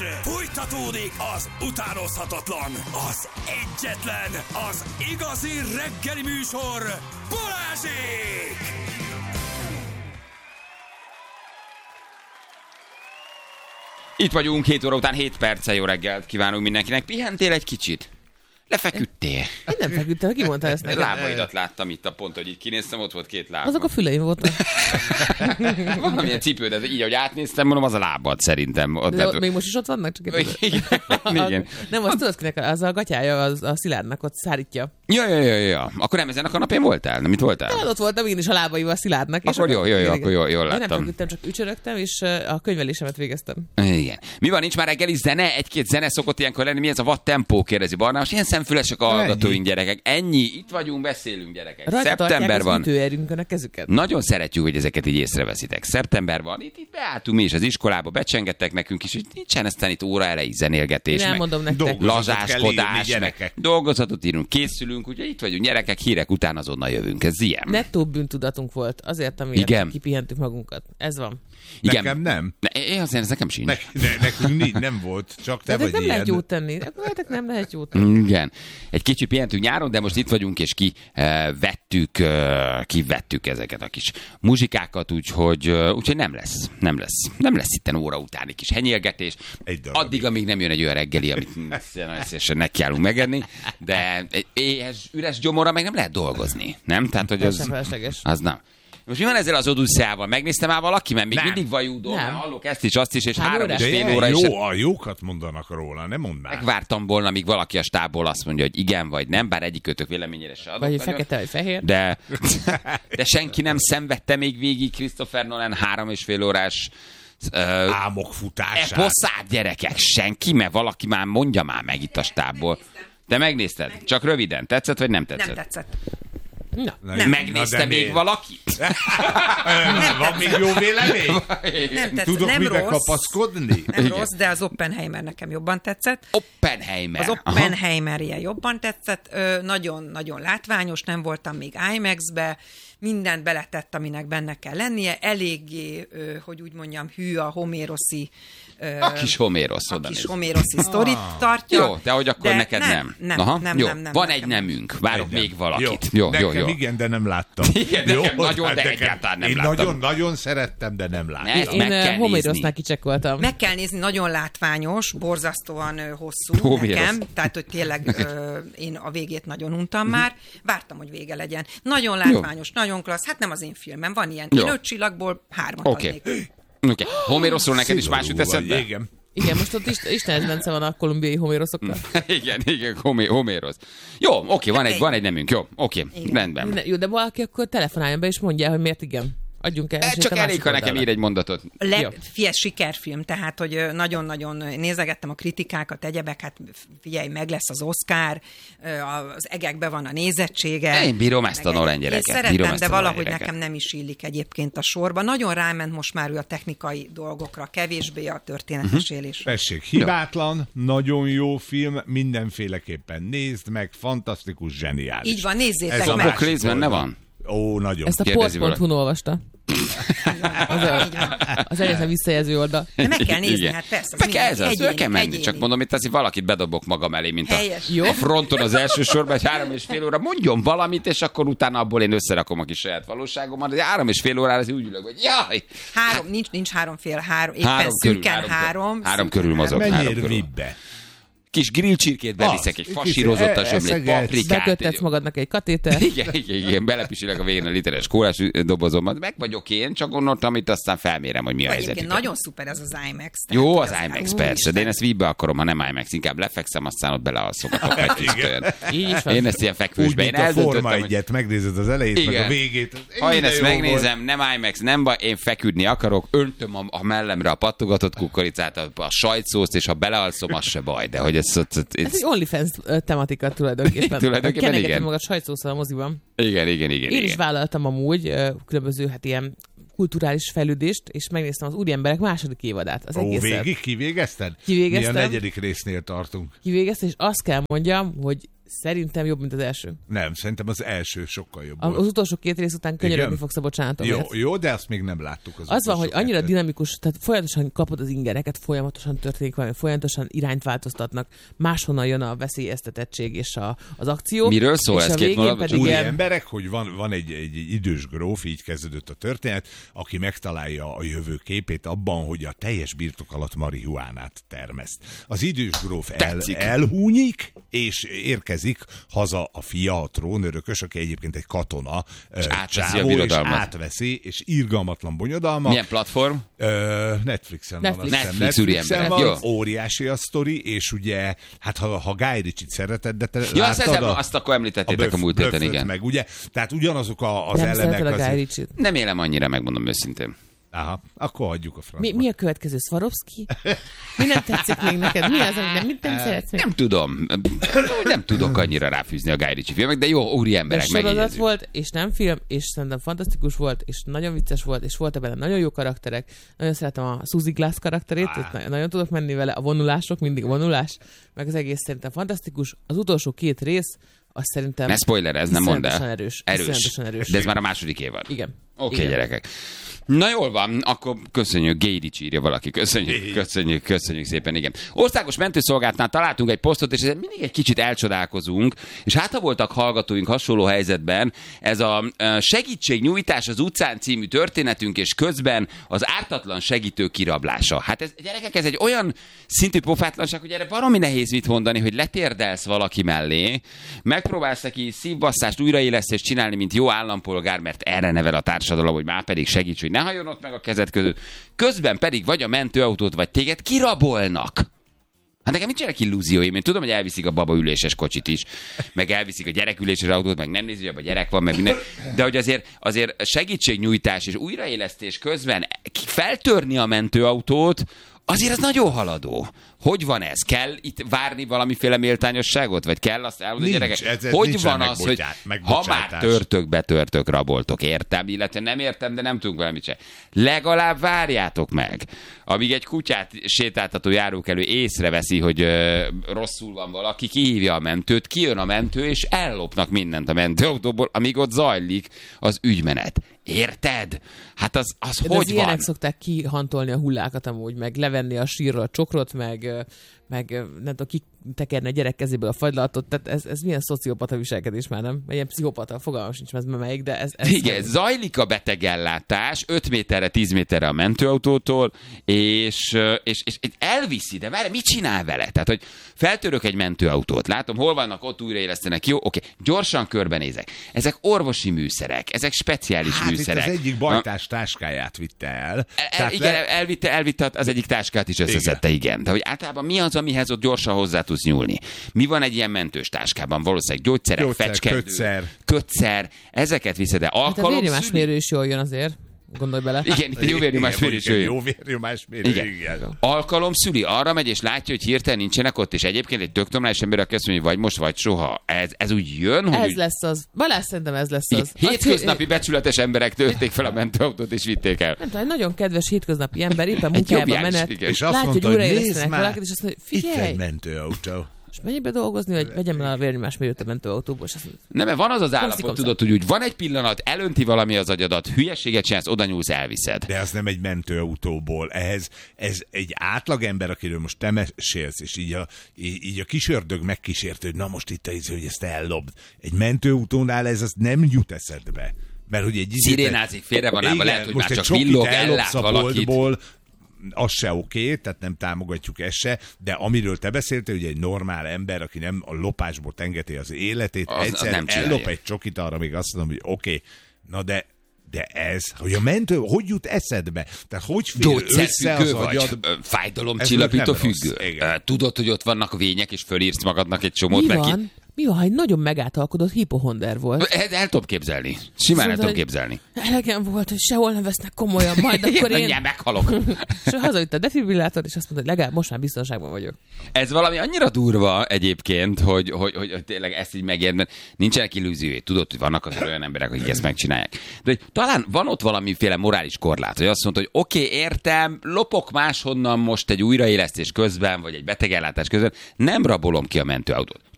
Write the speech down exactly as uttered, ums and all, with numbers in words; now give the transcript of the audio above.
Fújtatódik az utánozhatatlan, az egyetlen, az igazi reggeli műsor, Balázsék! Itt vagyunk, hét óra után hét perccel, jó reggelt kívánunk mindenkinek. Pihentél egy kicsit? Lefeküdtél? Én nem feküdtem, ki mondta ezt nekem? Lábaidat láttam itt a pont, hogy így kinéztem, ott volt két lábam. Azok a füleim voltak. Valamilyen cipődet, így ahogy átnéztem, mondom, az a lábad szerintem. Ott De, még most is ott vannak? Csak igen, igen. Nem, azt tudod, kinek az a gatyája, az a Szilárdnak ott szárítja. Ja, ja, ja, ja. Akkor nem ezen a kanapén voltál? Nem, mit voltál? De ott voltam én is a lábaival Szilárdnak. Akkor jó, jó, jó, akkor jól, jól láttam. Én nem feküdtem, csak ücsörögtem, és a könyvelésemet végeztem. Igen. Mi van, nincs már reggeli zene? Egy-két zene szokott ilyenkor lenni. Mi ez a watt tempó, kérdezi Barnás. Ilyen szemfülesek a hallgatóink, gyerekek. Ennyi. Itt vagyunk, beszélünk, gyerekek. Rajta Szeptember van. Ütőerünkön a kezüket. Nagyon szeretjük, hogy ezeket így észreveszitek. Szeptember van. Itt, itt beálltunk mi is az iskolába, becsengettek nekünk is, hogy nincsen aztán itt óra elejé zenélgetés. Nem mondom nektek. Lazáskodás. Meg dolgozatot írunk, készülünk, ugye itt vagyunk, gyerekek, hírek után azonnal jövünk. Ez ilyen. Nettó bűntudatunk volt, azért, amiért kipihentük magunkat. Ez van. Igen. Nekem nem. Ne, én azért ez nekem sincs. Ne, ne, nekünk nincs, nem volt, csak te de vagy nem ilyen. lehet jót tenni. Nektek nem lehet jót tenni. Igen. Egy kicsit pihentünk nyáron, de most itt vagyunk, és ki uh, vettük, uh, kivettük ezeket a kis muzsikákat, úgyhogy, uh, úgyhogy nem lesz. Nem lesz. Nem lesz itten óra utáni kis henyélgetés. Addig, amíg nem jön egy olyan reggeli, amit szívesen nekiállunk megenni, de éhes, üres gyomorra meg nem lehet dolgozni. Nem? Tehát, hogy az, az nem. Most mi van ezzel az Odüsszeával? Megnézte már valaki? Mert még nem. mindig vajúdom, hallok ezt is, azt is, és három és fél jó, óra is. Jó, a jókat mondanak róla, nem mondd már. Megvártam volna, míg valaki a stábból azt mondja, hogy igen vagy nem, bár egyik kötök véleményére se adok. Vagy nagyon, fekete, vagy fehér. De, de senki nem szenvedte még végig Christopher Nolan három és fél órás uh, álmok futását. Eposzát, gyerekek, senki, mert valaki már mondja már meg itt a stábból. Te megnézted? Csak röviden. Tetszett, vagy nem tetszett? Nem tetszett. Na, nem. Megnézte na, még valaki? Van még jó vélemény? Nem tetszett. Tudok nem mire rossz, kapaszkodni? Nem Igen. rossz, de az Oppenheimer nekem jobban tetszett. Oppenheimer. Az Oppenheimer ilyen jobban tetszett. Nagyon-nagyon látványos, nem voltam még IMAX-be. Mindent beletett, aminek benne kell lennie. Eléggé, hogy úgy mondjam, hű a homéroszi A kis Homérosz. A kis Homéroszi sztorit ah. tartja. Jó, de hogy akkor de neked nem. Nem, nem, Aha, nem, jó. nem, nem. Van nekem. egy nemünk, várok egy még valakit. Jó, jó, jó. jó. igen, de nem láttam. Igen, jó, nekem nagyon, de nekem, egyáltalán nem én láttam. Én nagyon-nagyon szerettem, de nem láttam. Ezt meg kell Homérosznál kicsekkoltam. Meg kell nézni, nagyon látványos, borzasztóan hosszú Homérosz. Nekem, tehát hogy tényleg ö, én a végét nagyon untam már. Vártam, hogy vége legyen. Nagyon látványos, jó. Nagyon klassz. Hát nem az én filmem, van ilyen. Jó. Én öt csillagból hármat okay. adnék. Oké. Okay. Homéroszról neked is más jut eszedbe? Igen. Igen, most ott Istenezbence van a kolumbiai homéroszokkal. igen, igen, homé, Homérosz. Jó, oké, van egy, van egy nemünk, jó, oké, rendben. Minden, jó, de valaki akkor telefonáljon be, és mondja, hogy miért igen. Adjunk el. Csak elég, ha nekem ír egy mondatot. Figyelj, sikerfilm, tehát, hogy nagyon-nagyon nézegettem a kritikákat, egyebek, hát figyelj, meg lesz az Oscar, az egekben van a nézettsége. Én bírom ezt a Nolan gyereket. Én szeretem, de valahogy nekem nem is illik egyébként a sorba. Nagyon ráment most már ő a technikai dolgokra, kevésbé a történetmesélés. Uh-huh. Tessék, hibátlan, nagyon jó film, mindenféleképpen nézd meg, fantasztikus, zseniális. Így van, nézzétek Ez meg. Ez a Bokrész benne van? Ó, nagyon. Ezt a port pont hu-n olvasta. Az, a, az egyetlen visszajelző oldal. De meg kell nézni, igen. Hát persze. Meg kell ez az, kell menni. Csak mondom, itt azért valakit bedobok magam elé, mint a, a fronton az első sorban, egy három és fél óra. Mondjon valamit, és akkor utána abból én összerakom a kis saját valóságomat. De három és fél órára azért úgy ülök, hogy jaj! Három, nincs, nincs három fél, három, éppen három szűken körül, három. Három, három körül mozog. Menjél vibbe. Kis grillcsirkét beviszek, egy fasírozott a zsömlét, paprikát. Beköttetsz magadnak egy katéter. Igen, igen, igen, belepisilek a végén a literes kólás dobozomat. Meg vagyok én, csak gondoltam, itt aztán felmérem, hogy mi a helyzet. Nagyon szuper ez az IMAX. Jó, az, az IMAX, persze, de én ezt vízbe akarom, ha nem IMAX, inkább lefekszem, aztán ott belealszom. Én ezt ilyen fekvősbe. Úgy, mint a Forma egyet, megnézed az elejét, meg a végét. Ha én ezt megnézem, nem IMAX, nem baj, én feküdni akarok, öntöm a mellemre a pattogatott kukoricát, a sajtszószt, és ha belealszom, az se baj, de hogy ez egy OnlyFans tematika tulajdonképpen. Tulajdonképpen igen. Kenegetem magad sajtszószal a moziban. Igen, igen, igen. Én igen. is vállaltam amúgy különböző hát ilyen kulturális fejlődést, és megnéztem az Úriemberek második évadát. Az Ó, egészet. végig kivégezted? Kivégeztem. Mi a negyedik résznél tartunk. Kivégeztem, és azt kell mondjam, hogy Szerintem jobb, mint az első. Nem, szerintem az első sokkal jobb A, volt. az utolsó két rész után könyörögni fogsz a bocsánatomért. Jó, jó, de azt még nem láttuk. Az, az van, hogy annyira kettőt. dinamikus, tehát folyamatosan kapod az ingereket, folyamatosan történik valami, folyamatosan irányt változtatnak, máshonnan jön a veszélyeztetettség és a, az akció. Miről szól ez két mondatban? Úri ilyen... emberek, hogy van, van egy, egy, egy idős gróf, így kezdődött a történet, aki megtalálja a jövő képét abban, hogy a teljes birtok alatt marihuánát termeszt. Az idős gróf el, elhúnyik, és érkezik haza a fia, a trónörökös, aki egyébként egy katona, és átveszi csávó, a birodalmat. És átveszi, és irgalmatlan bonyodalma. Milyen platform? Ö, Netflixen Netflix. van. Netflix, Netflixen úri emberek, van, jó. óriási a sztori, és ugye, hát ha, ha Guy Ritchie-t szereted, de te Ja, azt, láttad a, azt akkor említettétek a, böf, múlt héten, böföt igen. meg, ugye? Tehát ugyanazok a, az Nem elemek. szereted a Guy azért... Ritchie-t? Nem élem annyira, megmondom őszintén. Aha, akkor hagyjuk a francba. Mi, mi a következő? Swarovski? Mi nem tetszik még neked? Mi az, amit nem, mit nem szeretsz még? Nem tudom. Nem tudok annyira ráfűzni a Guy Ritchie filmek, de jó, úri emberek, sorozat megjegyezzük. volt, és nem film, és szerintem fantasztikus volt, és nagyon vicces volt, és volt benne nagyon jó karakterek. Nagyon szeretem a Suzy Glass karakterét, ah. nagyon tudok menni vele, a vonulások, mindig a vonulás, meg az egész szerintem fantasztikus. Az utolsó két rész, azt szerintem... Ne spoiler, ez nem mondd el. Erős. Erős. erős. De ez már a második évad. Igen. Oké, okay, gyerekek. Na jól van, akkor köszönjük, Guy Ritchie írja valaki. Köszönjük, köszönjük, köszönjük szépen, igen. Országos mentőszolgálatnál találtunk egy posztot, és mindig egy kicsit elcsodálkozunk, és hát ha voltak hallgatóink hasonló helyzetben, ez a segítségnyújtás az utcán című történetünk, és közben az ártatlan segítő kirablása. Hát ez, gyerekek, ez egy olyan szintű pofátlanság, hogy erre baromi nehéz mit mondani, hogy letérdelsz valaki mellé, megpróbálsz neki szívbasszást, újraélesztést csinálni, mint jó állampolgár, mert erre nevel a társadalom, hogy már pedig segíts, hogy ne hajjon ott meg a kezed között. Közben pedig vagy a mentőautót, vagy téged kirabolnak. Hát nekem nincsenek illúzióim. Én tudom, hogy elviszik a babaüléses kocsit is, meg elviszik a gyereküléses autót, meg nem nézi, hogy a gyerek van, meg minden. De hogy azért, azért segítségnyújtás és újraélesztés közben feltörni a mentőautót, azért az nagyon haladó. Hogy van ez? Kell itt várni valamiféle méltányosságot? Vagy kell azt elmondani, gyerekek? Ez, ez hogy van az, hogy ha már törtök, betörtök, raboltok, értem, illetve nem értem, de nem tudunk valamit se. Legalább várjátok meg, amíg egy kutyát sétáltató járókelő észreveszi, hogy ö, rosszul van valaki, kihívja a mentőt, kijön a mentő, és ellopnak mindent a mentőautóból, amíg ott zajlik az ügymenet. Érted? Hát az, az de hogy az van? Ilyenek szokták kihantolni a hullákat amúgy, meg levenni a sírról a csokrot, meg, meg nem tudom, kitekerni a gyerek kezéből a fagylaltot. Tehát ez, ez milyen szociopata viselkedés már, nem? Ilyen pszichopata, fogalmam sincs, ez melyik, de ez... ez Igen, nem. zajlik a betegellátás öt méterre, tíz méterre a mentőautótól, és, és, és elviszi, de várj, mit csinál vele? Tehát, hogy feltörök egy mentőautót, látom, hol vannak, ott újraélesztenek, jó, oké, gyorsan körbenézek. Ezek orvosi műszerek, ezek speciális hát műszerek. Hát az egyik bajtás táskáját vitte el. el igen, le... elvitte, elvitte az egyik táskát is összeszedte, igen. igen. De hogy általában mi az, amihez ott gyorsan hozzá tudsz nyúlni? Mi van egy ilyen mentős táskában? Valószínűleg gyógyszerek, Gyógyszer, fecskendő, kötszer. kötszer, ezeket viszed el. Hát a vérnyomásmérő is jól jön azért. Gondolj bele. Igen, itt jó vérnyomásmérő is jön. Jó vérnyomásmérő, igen. igen. Alkalom szüli, arra megy, és látja, hogy hirtelen nincsenek ott, és egyébként egy tök normális ember, aki azt mondja, hogy vagy most, vagy soha. Ez, ez úgy jön, hogy... Ez úgy... lesz az. Balázs, szerintem ez lesz az. Hétköznapi becsületes emberek törték fel a mentőautót, és vitték el. Nem tudom, egy nagyon kedves hétköznapi ember, éppen munkájában menet, és látja, mondta, hogy hogy újraélesztenek valakit, és azt mondja, figyelj! Itt egy mentőautó. És menj be dolgozni, vagy vegyem el a vérnyomásmérőt a mentőautóból. Nem, mert van az az állapot, tudod, hogy úgy van egy pillanat, elönti valami az agyadat, hülyeséget csinálsz, oda nyúlsz, elviszed. De az nem egy mentőautóból. Ehhez ez egy átlagember, akiről most te mesélsz, és így a, így a kis ördög megkísért, hogy na most itt az, hogy ezt ellopd. Egy mentőautónál ez az nem jut eszedbe. Mert hogy egy... Szirénázik, félre van ám, lehet, hogy most már egy csak villog, ellopsz ellát a valakit. boltból, az se oké, okay, tehát nem támogatjuk ezt se, de amiről te beszéltél, hogy egy normál ember, aki nem a lopásból tengeti az életét, az, egyszer az nem ellop egy csokit, arra még azt mondom, hogy oké, okay, na de de ez, hogy a mentő, hogy jut eszedbe? Tehát hogy fél össze az agyad? Fájdalomcsillapító függő. Tudod, hogy ott vannak vények, és fölírsz magadnak egy csomót. Mi meg van? Ki... Mi van, ha egy nagyon megátalkodott hipohonder volt? El, el tudom képzelni. Simán el tudom képzelni. Elegem volt, hogy sehol nem vesznek komolyan, majd akkor én... én... meghalok. És hazavitt a defibrillátort, és azt mondta, hogy legalább most már biztonságban vagyok. Ez valami annyira durva egyébként, hogy, hogy, hogy, hogy tényleg ezt így megérd, mert nincsenek illúziói. Tudod, hogy vannak az olyan emberek, akik ezt megcsinálják. De hogy talán van ott valamiféle morális korlát, hogy azt mondta, hogy oké, okay, értem, lopok máshonnan most egy újraélesztés közben, vagy egy betegellátás közben, nem rabolom ki a mentőautót.